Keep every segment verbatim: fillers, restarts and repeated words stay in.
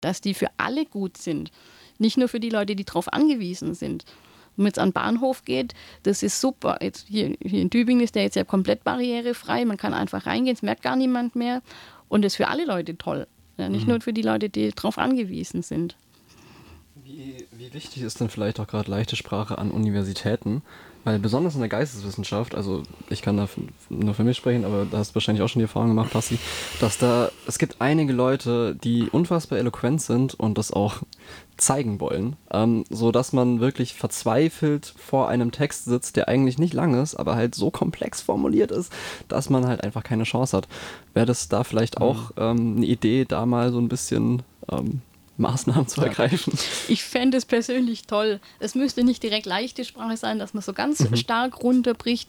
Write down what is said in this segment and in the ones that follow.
dass die für alle gut sind. Nicht nur für die Leute, die darauf angewiesen sind. Wenn man jetzt an den Bahnhof geht, das ist super. Jetzt hier, hier in Tübingen ist der jetzt ja komplett barrierefrei. Man kann einfach reingehen, es merkt gar niemand mehr. Und das ist für alle Leute toll. Ja, nicht mhm. nur für die Leute, die darauf angewiesen sind. Wie, wie wichtig ist denn vielleicht auch gerade leichte Sprache an Universitäten? Weil besonders in der Geisteswissenschaft, also ich kann da f- nur für mich sprechen, aber da hast du wahrscheinlich auch schon die Erfahrung gemacht, Passi, dass da, es gibt einige Leute, die unfassbar eloquent sind und das auch zeigen wollen, ähm, so dass man wirklich verzweifelt vor einem Text sitzt, der eigentlich nicht lang ist, aber halt so komplex formuliert ist, dass man halt einfach keine Chance hat. Wäre das da vielleicht mhm. auch ähm, eine Idee, da mal so ein bisschen ähm, Maßnahmen zu ergreifen? Ich fände es persönlich toll. Es müsste nicht direkt leichte Sprache sein, dass man so ganz mhm. stark runterbricht,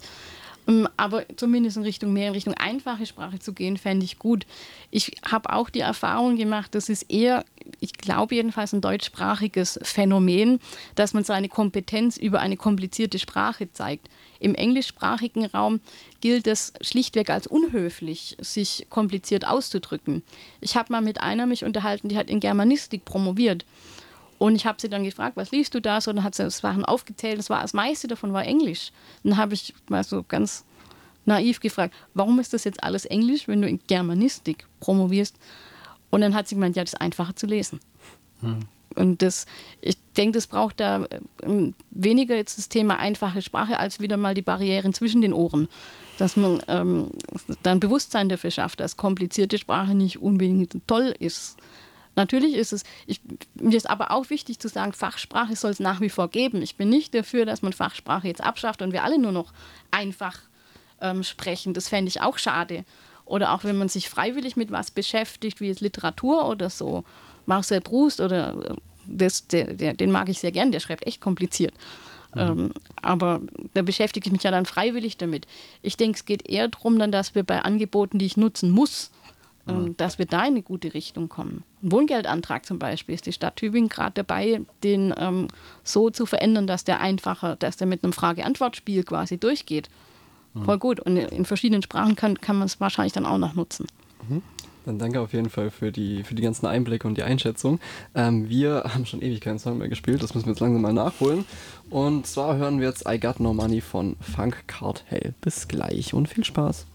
aber zumindest in Richtung mehr in Richtung einfache Sprache zu gehen, fände ich gut. Ich habe auch die Erfahrung gemacht, das ist eher, ich glaube jedenfalls ein deutschsprachiges Phänomen, dass man seine Kompetenz über eine komplizierte Sprache zeigt. Im englischsprachigen Raum gilt es schlichtweg als unhöflich, sich kompliziert auszudrücken. Ich habe mal mit einer mich unterhalten, die hat in Germanistik promoviert. Und ich habe sie dann gefragt, was liest du da? Und dann hat sie das Sachen aufgezählt. Das, war, das meiste davon war Englisch. Dann habe ich mal so ganz naiv gefragt, warum ist das jetzt alles Englisch, wenn du in Germanistik promovierst? Und dann hat sie gemeint, ja, das ist einfacher zu lesen. Hm. Und das, ich denke, das braucht da weniger jetzt das Thema einfache Sprache, als wieder mal die Barrieren zwischen den Ohren. Dass man ähm, dann Bewusstsein dafür schafft, dass komplizierte Sprache nicht unbedingt toll ist. Natürlich ist es, ich, mir ist aber auch wichtig zu sagen, Fachsprache soll es nach wie vor geben. Ich bin nicht dafür, dass man Fachsprache jetzt abschafft und wir alle nur noch einfach ähm, sprechen. Das fände ich auch schade. Oder auch wenn man sich freiwillig mit was beschäftigt, wie jetzt Literatur oder so. Marcel Proust, oder das, der, der, den mag ich sehr gern, der schreibt echt kompliziert. Mhm. Ähm, aber da beschäftige ich mich ja dann freiwillig damit. Ich denke, es geht eher darum, dann, dass wir bei Angeboten, die ich nutzen muss, Mhm. dass wir da in eine gute Richtung kommen. Ein Wohngeldantrag zum Beispiel ist die Stadt Tübingen gerade dabei, den ähm, so zu verändern, dass der einfacher, dass der mit einem Frage-Antwort-Spiel quasi durchgeht. Mhm. Voll gut. Und in verschiedenen Sprachen kann, kann man es wahrscheinlich dann auch noch nutzen. Mhm. Dann danke auf jeden Fall für die, für die ganzen Einblicke und die Einschätzung. Ähm, wir haben schon ewig keinen Song mehr gespielt, das müssen wir jetzt langsam mal nachholen. Und zwar hören wir jetzt I Got No Money von Funk Cartel. Bis gleich und viel Spaß.